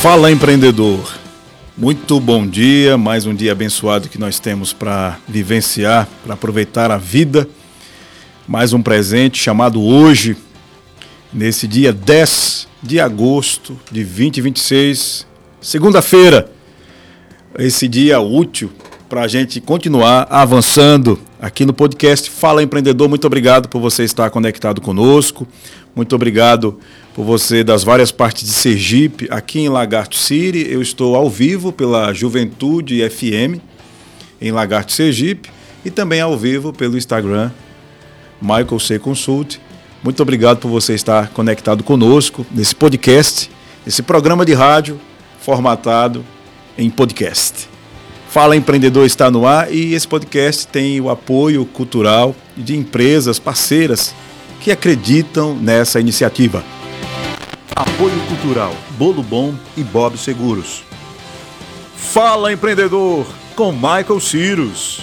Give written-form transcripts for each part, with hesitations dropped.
Fala, empreendedor! Muito bom dia, mais um dia abençoado que nós temos para vivenciar, para aproveitar a vida. Mais um presente chamado hoje, nesse dia 10 de agosto de 2026, segunda-feira. Esse dia útil para a gente continuar avançando aqui no podcast Fala Empreendedor. Muito obrigado por você estar conectado conosco. Muito obrigado por você das várias partes de Sergipe, aqui em Lagarto City. Eu estou ao vivo pela Juventude FM, em Lagarto, Sergipe, e também ao vivo pelo Instagram, Michael C. Consult. Muito obrigado por você estar conectado conosco nesse podcast, esse programa de rádio formatado em podcast. Fala Empreendedor está no ar e esse podcast tem o apoio cultural de empresas parceiras que acreditam nessa iniciativa. Apoio cultural, Bolo Bom e Bob Seguros. Fala Empreendedor com Michael Cyrus.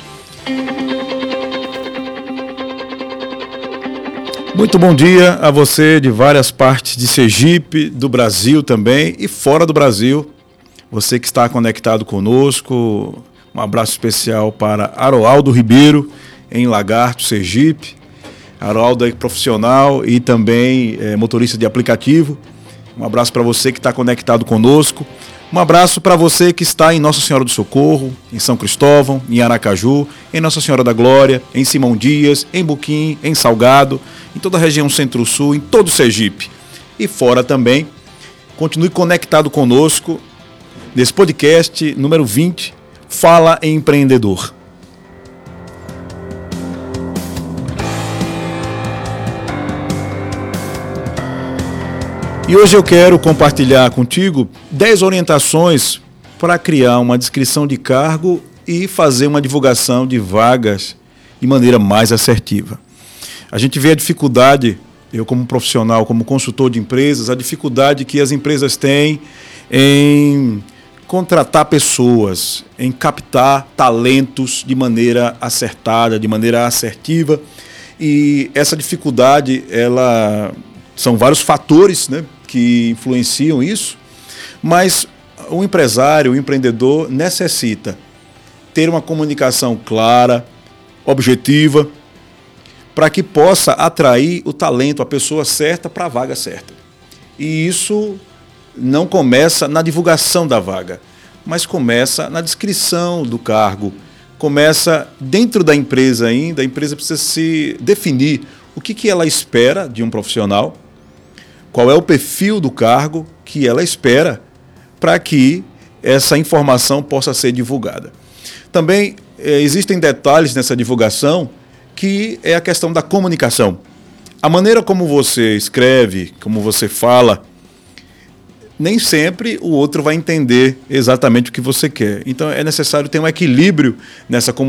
Muito bom dia a você de várias partes de Sergipe, do Brasil também e fora do Brasil. Você que está conectado conosco, um abraço especial para Aroaldo Ribeiro, em Lagarto, Sergipe. Aroaldo é profissional e também motorista de aplicativo. Um abraço para você que está conectado conosco. Um abraço para você que está em Nossa Senhora do Socorro, em São Cristóvão, em Aracaju, em Nossa Senhora da Glória, em Simão Dias, em Buquim, em Salgado, em toda a região Centro-Sul, em todo o Sergipe. E fora também. Continue conectado conosco nesse podcast número 20, Fala Empreendedor. E hoje eu quero compartilhar contigo 10 orientações para criar uma descrição de cargo e fazer uma divulgação de vagas de maneira mais assertiva. A gente vê a dificuldade, eu como profissional, como consultor de empresas, a dificuldade que as empresas têm em contratar pessoas, em captar talentos de maneira acertada, de maneira assertiva. E essa dificuldade, são vários fatores, né, que influenciam isso, mas o empresário, o empreendedor necessita ter uma comunicação clara, objetiva, para que possa atrair o talento, a pessoa certa para a vaga certa. E isso não começa na divulgação da vaga, mas começa na descrição do cargo, começa dentro da empresa ainda. A empresa precisa se definir o que ela espera de um profissional, qual é o perfil do cargo que ela espera para que essa informação possa ser divulgada. Também existem detalhes nessa divulgação que é a questão da comunicação. A maneira como você escreve, como você fala, nem sempre o outro vai entender exatamente o que você quer. Então é necessário ter um equilíbrio nessa comunicação.